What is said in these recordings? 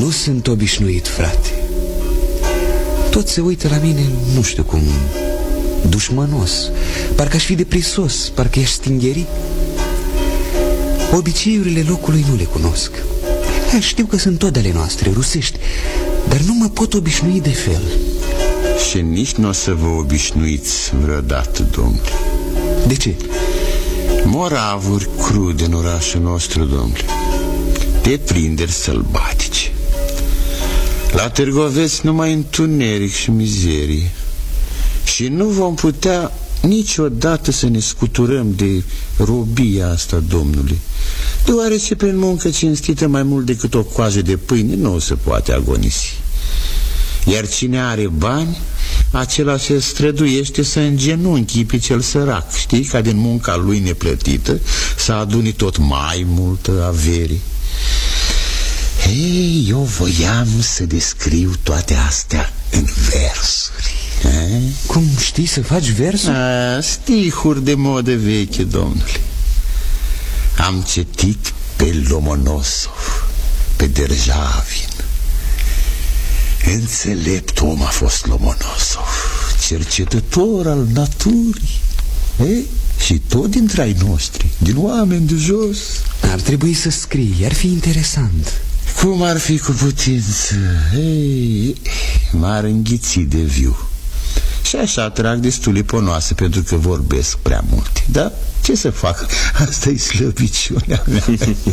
Nu sunt obișnuit, frate. Toți se uită la mine, nu știu cum, dușmănos. Parcă aș fi deprisos, parcă i-aș stingheri. Obiceiurile locului nu le cunosc. Știu că sunt tot ale noastre, rusești, dar nu mă pot obișnui de fel. Și nici nu o să vă obișnuiți vreodată, domnule. De ce? Moravuri crude în orașul nostru, domnule. Deprinderi sălbatice. La Târgoveț numai întuneric și mizerie. Și nu vom putea niciodată să ne scuturăm de robia asta, domnule, deoarece prin muncă cinstită mai mult decât o coajă de pâine nu se poate agonisi. Iar cine are bani, acela se străduiește să îngenunchi pe cel sărac, știi, ca din munca lui neplătită să adune tot mai multă avere. Ei, eu voiam să descriu toate astea în versuri. Cum știi să faci versuri? Stihuri de modă veche, domnule. Am citit pe Lomonosov, pe Derjavin. Înțelept om a fost Lomonosov, cercetător al naturii. Și tot dintre ai noștri, din oameni de jos. Ar trebui să scrii, ar fi interesant. Cum ar fi cu putință? M-ar înghiți de viu. Și așa trag destule ponoase, pentru că vorbesc prea multe. Dar ce să fac? Asta-i slăbiciunea mea.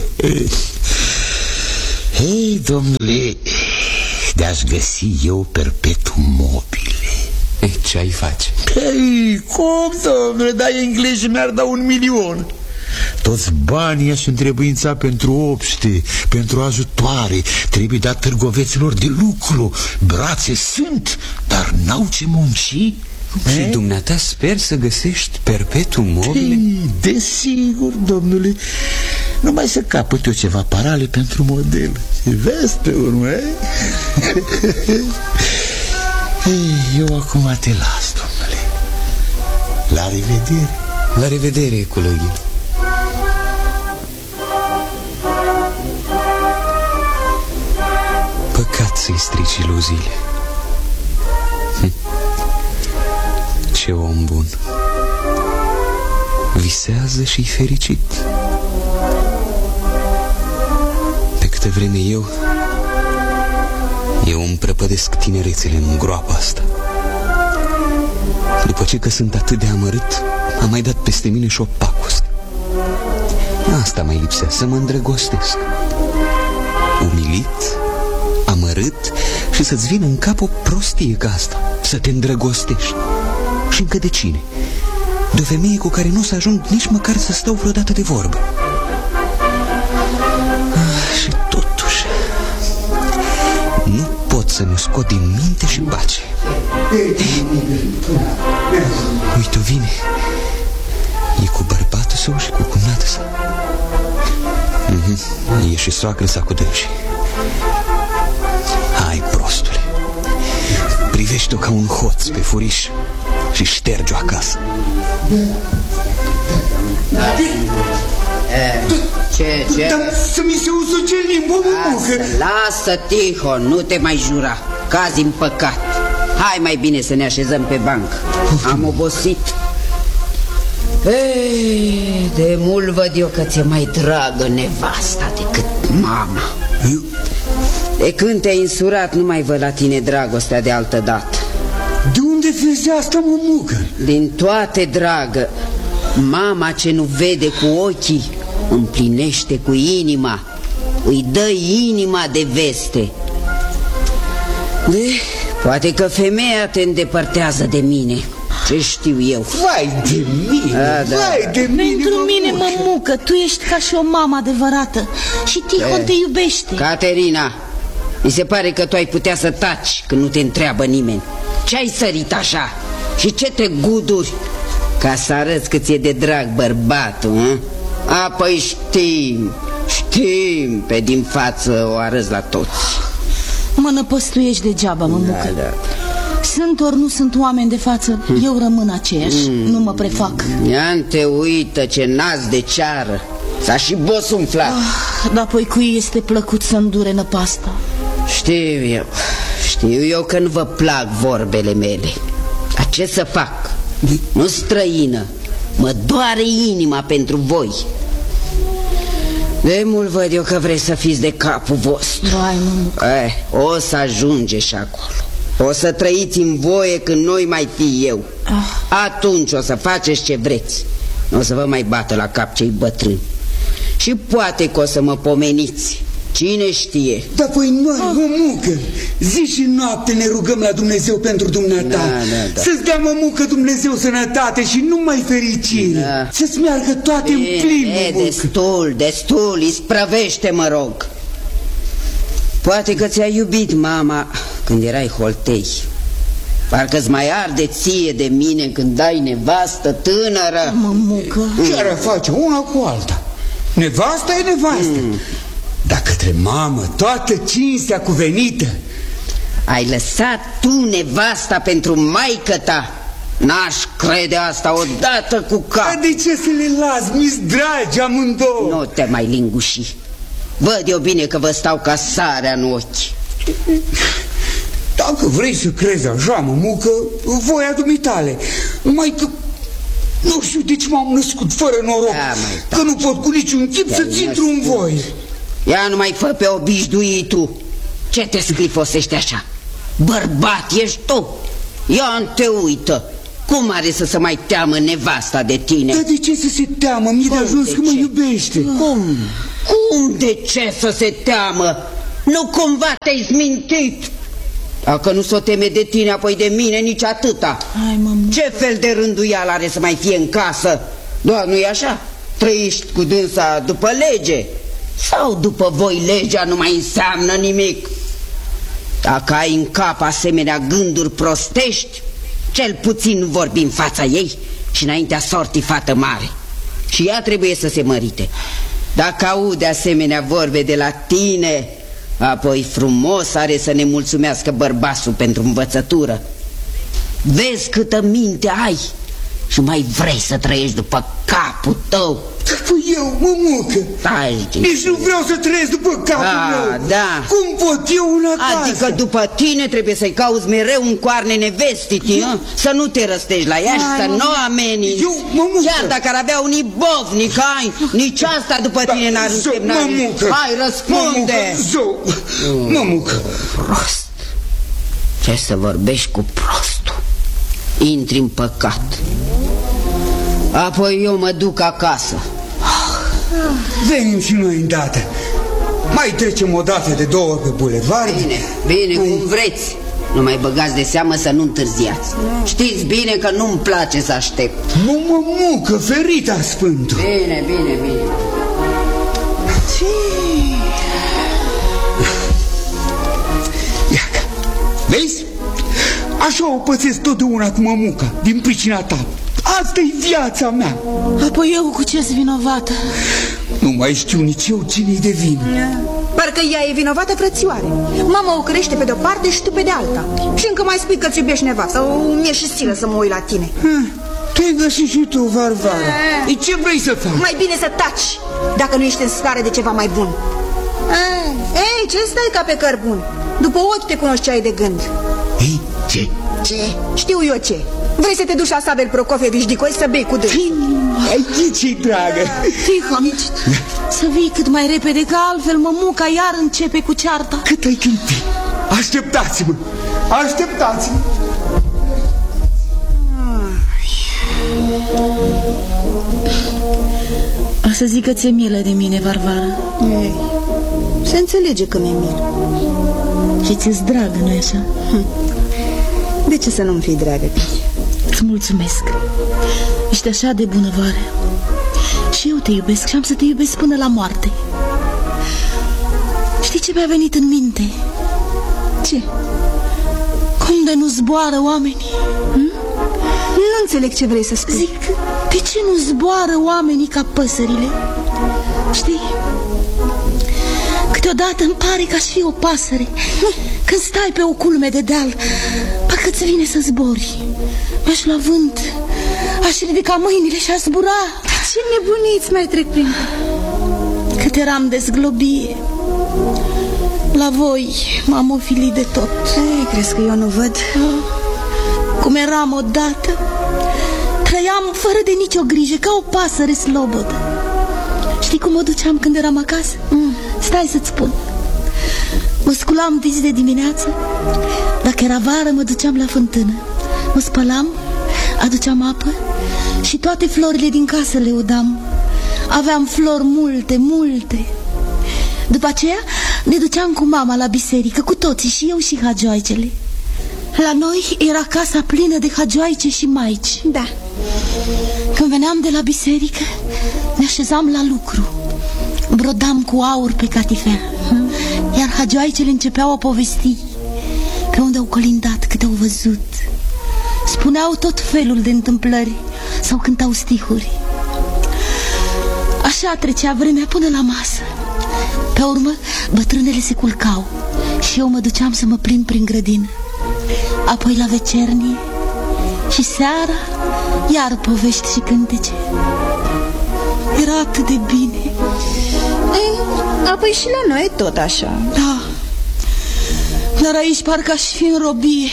Hei, domnule, de-aș găsi eu perpetuum mobile. Ce ai face? Hei, cum, domnule, dar englezii mi-ar da 1.000.000. Toți banii aș întrebuința pentru obște, pentru ajutoare. Trebuie dat târgoveților de lucru. Brațe sunt, dar n-au ce munci. Și dumneata sper să găsești perpetuum mobile? Desigur, domnule. Numai să capăt eu ceva parale pentru model. Și vezi pe urmă, eu acum te las, domnule. La revedere. La revedere, colegii. Păcat să-i strici iluziile. Ce om bun. Visează și-i fericit. Pe câtă vreme eu îmi prăpădesc tinerețele în groapa asta. După ce că sunt atât de amărât, am mai dat peste mine și o pacoscă. Asta mai lipsea, să mă îndrăgostesc. Umilit, amărât și să-ți vină în cap o prostie ca asta, să te îndrăgostești. Și încă de cine? De o femeie cu care nu o să ajung nici măcar să stau vreodată de vorbă. Și totuși nu pot să mi-o scot din minte și bace. Uite-o vine. E cu bărbatul său și cu cumnată sa. E și soacră sa cu dânsii. Hai, prostule, privește-o ca un hoț pe furiș și șterge-o acasă. Ce? Dar să mi se usuce limba, mămucă. Lasă, Tihon, nu te mai jura. Cazi în păcat. Hai mai bine să ne așezăm pe bancă. Am obosit. Ei, de mult văd eu că ți-e mai dragă nevasta decât mama. De când te-ai însurat, nu mai văd la tine dragostea de altă dată. De unde vezi asta, mămucă? Din toate, dragă. Mama ce nu vede cu ochii împlinește cu inima. Îi dă inima de veste. Poate că femeia te îndepărtează de mine. Ce știu eu? Vai de mine, vai de mine. Pentru mine, mămucă, tu ești ca și o mamă adevărată. Și Tihon te iubește. Caterina, mi se pare că tu ai putea să taci când nu te întreabă nimeni. Ce-ai sărit așa? Și ce te guduri? Ca să arăți cât e de drag bărbatul, Apoi știm, pe din față o arăți la toți. Mă năpăstuiești degeaba, mămucă. Da. Sunt ori nu sunt oameni de față, eu rămân aceeași, nu mă prefac. Ia-te uită ce nas de ceară. S-a și bosunflat. Dar apoi cui este plăcut să îndure năpasta? Știu eu că nu vă plac vorbele mele. Dar ce să fac? Nu străină. Mă doare inima pentru voi. De mult văd eu că vreți să fiți de capul vostru. O să ajunge și acolo. O să trăiți în voie când nu mai fi eu. Atunci o să faceți ce vreți. Nu o să vă mai bată la cap cei bătrâni. Și poate că o să mă pomeniți. Cine știe? Da, păi noi, mămucă, zi și noapte ne rugăm la Dumnezeu pentru dumneata. Da. Să-ți dea, mămucă, Dumnezeu sănătate și numai fericire. Să-ți meargă toate în plin, mămucă. Destul, isprăvește, mă rog. Poate că ți-a iubit mama când erai holtei. Parcă-ți mai arde ție de mine când dai nevastă tânără. Mămucă. Ce ar face una cu alta? Nevasta e nevastă. Dar către mamă toată cinstea cuvenită. Ai lăsat tu nevasta pentru maică ta? N-aș crede asta odată cu cap. Dar de ce să le las? Mi-s dragi amândouă. Nu te mai linguși. Văd eu bine că vă stau ca sarea în ochi. Dacă vrei să crezi așa, mămucă, voia dumitale. Numai că nu știu de ce m-am născut fără noroc. Că nu pot cu niciun chip să-ți intru în voie. Ia nu mai fă pe obișnuit tu. Ce te sclifosești așa? Bărbat ești tu. Ia te uită. Cum are să se mai teamă nevasta de tine? Dar de ce să se teamă? Mi-e de ajuns că mă iubește. Cum de ce să se teamă? Nu cumva te-ai smintit? Dacă nu s-o teme de tine, apoi de mine nici atâta. Ce fel de rânduială are să mai fie în casă? Doar nu-i așa? Trăiești cu dânsa după lege? Sau după voi legea nu mai înseamnă nimic? Dacă ai în cap asemenea gânduri prostești, cel puțin nu vorbi în fața ei și înaintea sortii fată mare. Și ea trebuie să se mărite. Dacă aude asemenea vorbe de la tine, apoi frumos are să ne mulțumească bărbasul pentru învățătură. Vezi câtă minte ai și mai vrei să trăiești după capul tău. Păi eu, mămucă, nici nu vreau să trăiesc după capul meu. Da. Cum pot eu una casă? Adică după tine trebuie să-i cauți mereu în coarne nevestitii, să nu te răstești la ea și să nu ameninți. Chiar dacă ar avea un ibovnic, nici asta după tine n-ar însemna. Hai, răspunde. Mămucă. Prost. Ce să vorbești cu prostul? Intri în păcat. Apoi eu mă duc acasă. Venim și noi îndată. Mai trecem o dată de 2 ori pe bulevard. Bine, cum vreți. Nu mai băgați de seamă să nu întârziați. Știți bine că nu-mi place să aștept. Nu, mămucă, ferita Sfântul. Bine. Iaca, vezi? Așa o pățesc totdeauna cu mămuca, din pricina ta. Asta-i viața mea. Apoi eu cu ce-s vinovată? Nu mai știu nici eu cine-i de vină. Parcă ea e vinovată, frățioare. Mama o crește pe de-o parte și tu pe de alta. Și încă mai spui că-ți iubești nevasta. Mi-e și silă să mă uit la tine. Te-ai găsit și tu, Varvara. Ce vrei să faci? Mai bine să taci, dacă nu ești în stare de ceva mai bun. Ei, ce stai ca pe cărbun? După ochi te cunoști ce ai de gând. Ei, ce? Știu eu ce. Vrei să te duci la Savel Prokofievici Dicoi să bei cu dâns. Ce-i dragă. Tihon, să vii cât mai repede, că altfel mămuca iar începe cu cearta. Cât ai câmpit? Așteptați-mă. O să zic că ți-e milă de mine, Varvara. Se înțelege că mi-e milă. Și ți-e dragă, nu-i așa? De ce să nu-mi fii dragă, Piti? Îți mulțumesc. Ești așa de bunăvoare. Și eu te iubesc și am să te iubesc până la moarte. Știi ce mi-a venit în minte? Ce? Cum de nu zboară oamenii? Nu înțeleg ce vrei să spui. Zic, de ce nu zboară oamenii ca păsările? Știi? Câteodată îmi pare că aș fi o pasăre. Când stai pe o culme de deal, parcă-ți vine să zbori. M-aș lua vânt, aș ridica mâinile și aș zbura. Ce nebuniți mai trec prin... Cât eram de zglobie. La voi m-am ofilit de tot. Ei, crezi că eu nu văd? Cum eram odată, trăiam fără de nicio grijă, ca o pasăre slobodă. Știi cum mă duceam când eram acasă? Stai să-ți spun. Mă sculam dis de dimineață. Dacă era vară, mă duceam la fântână. Mă spălam, aduceam apă și toate florile din casă le udam. Aveam flori multe, multe. După aceea ne duceam cu mama la biserică, cu toții, și eu și hagioaicele. La noi era casa plină de hagioaice și maici. Da. Când veneam de la biserică, ne așezam la lucru. Brodam cu aur pe catifea, iar hagioaicele începeau a povesti pe unde au colindat, câte au văzut. Spuneau tot felul de întâmplări sau cântau stihuri. Așa trecea vremea până la masă. Pe urmă, bătrânele se culcau și eu mă duceam să mă plimb prin grădină. Apoi la vecernie și seara iar povești și cântece. Era atât de bine. Apoi și la noi tot așa. Da. Dar aici parcă aș fi în robie.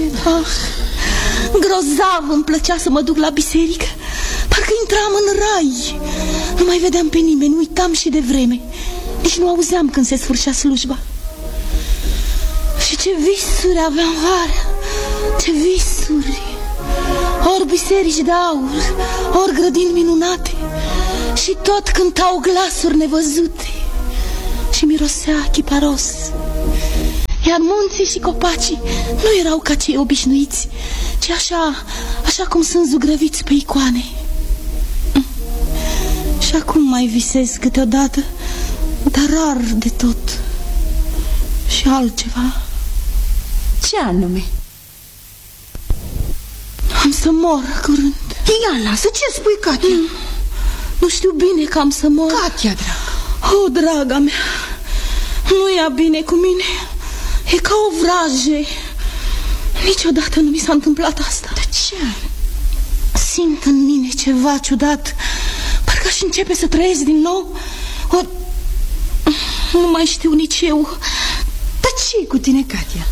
Grozav îmi plăcea să mă duc la biserică. Parcă intram în rai. Nu mai vedeam pe nimeni, uitam și de vreme. Nici nu auzeam când se sfârșea slujba. Și ce visuri aveam vara. Ce visuri. Ori biserici de aur, ori grădini minunate. Și tot cântau glasuri nevăzute. Și mirosea chiparos. Iar munții și copacii nu erau ca cei obișnuiți, ci așa cum sunt zugrăviți pe icoane. Și acum mai visez câteodată, dar rar de tot. Și altceva. Ce anume? Am să mor curând. Ia, lasă, ce spui, Katia? Nu știu bine că am să mor. Katia, dragă. O, draga mea, nu ia bine cu mine. E ca o vraje. Niciodată nu mi s-a întâmplat asta. De ce? Simt în mine ceva ciudat. Parcă aș începe să trăiesc din nou. Nu mai știu nici eu. Dar ce-i cu tine, Katia?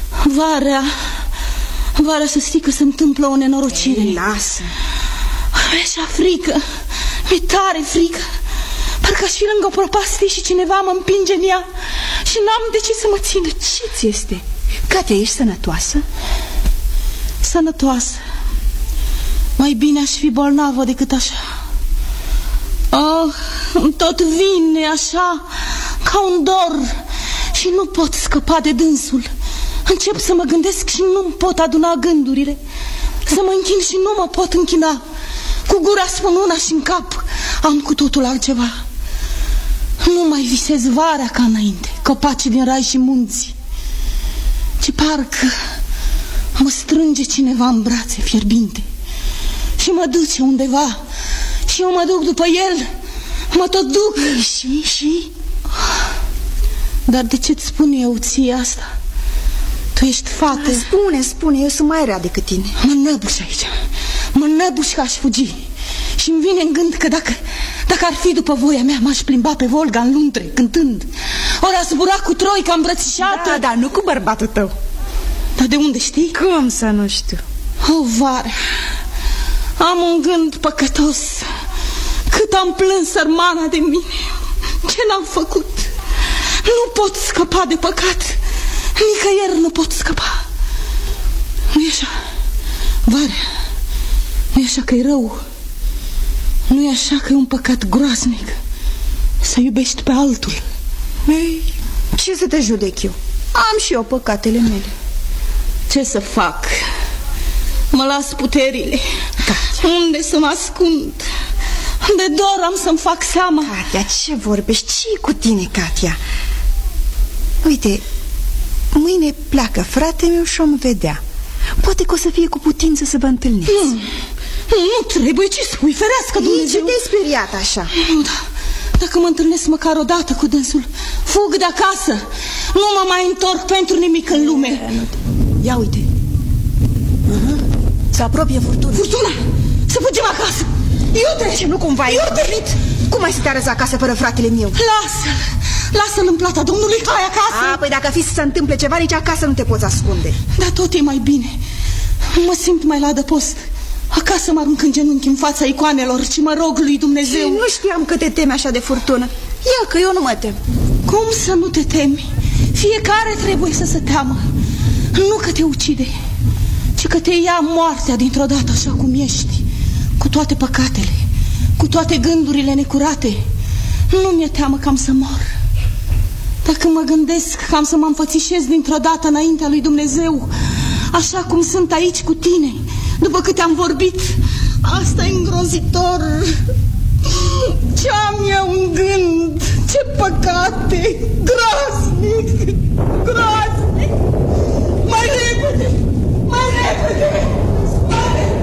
Vara să știi că se întâmplă o nenorocire. Ei, lasă. Mi-e așa frică. Mi-e tare frică. Parcă aș fi lângă o prăpastie și cineva mă împinge în ea și n-am de ce să mă țină. Ce ți este? Katia, ești sănătoasă? Sănătoasă. Mai bine aș fi bolnavă decât așa. Tot vine așa, ca un dor, și nu pot scăpa de dânsul. Încep să mă gândesc și nu-mi pot aduna gândurile. Să mă închin și nu mă pot închina. Cu gura spun una și în cap am cu totul altceva. Nu mai visez varea ca înainte, copacii din rai și munți, ci parcă mă strânge cineva în brațe fierbinte și mă duce undeva. Și eu mă duc după el. Mă tot duc. Și? Dar de ce-ți spun eu ție asta? Tu ești fată. Spune, eu sunt mai rea decât tine. Mă năbuș aici. Mă năbuș că aș fugi. Și îmi vine în gând că dacă ar fi după voia mea, m-aș plimba pe Volga în luntre, cântând. Ori aș zbura cu troica îmbrățișată. Da, nu cu bărbatul tău. Dar de unde știi? Cum să nu știu? O, vară, am un gând păcătos. Cât am plâns sărmana de mine. Ce n-am făcut? Nu pot scăpa de păcat. Nicăieri nu pot scăpa. Nu-i așa, vară? Nu-i așa că e rău? Nu-i așa că e un păcat groaznic să iubești pe altul? Ei, ce să te judec eu? Am și eu păcatele mele. Ce să fac? Mă las puterile. Katia. Unde să mă ascund? De dor am să-mi fac seama. Katia, ce vorbești? Ce-i cu tine, Katia? Uite, mâine pleacă fratele meu și om vedea. Poate că o să fie cu putință să vă întâlniți. Nu trebuie, ce spui, ferească Dumnezeu. Ce te-ai speriat așa? Nu, da. Dacă mă întâlnesc măcar o dată cu dânsul, fug de acasă. Nu mă mai întorc pentru nimic în lume. Ia uite. Se apropie furtuna. Furtuna! Să fugim acasă! Iute! Ce, nu cumva ai dormit? Cum ai să te arăți acasă fără fratele meu? Lasă-l! lasă-l în plata domnului, hai acasă. Păi dacă fi să se întâmple ceva, nici acasă nu te poți ascunde. Dar tot e mai bine. Mă simt mai la adăpost. Acasă mă arunc în genunchi în fața icoanelor și mă rog lui Dumnezeu. Nu știam că te temi așa de furtună. Ia că eu nu mă tem. Cum să nu te temi? Fiecare trebuie să se teamă. Nu că te ucide, ci că te ia moartea dintr-o dată așa cum ești, cu toate păcatele, cu toate gândurile necurate. Nu mi-e teamă că am să mor. Dacă mă gândesc că am să mă înfățișez dintr-o dată înaintea lui Dumnezeu, așa cum sunt aici cu tine, după câte am vorbit, asta e îngrozitor. Ce am eu în gând, ce păcate, groaznic, groaznic. Mai repede, mai repede.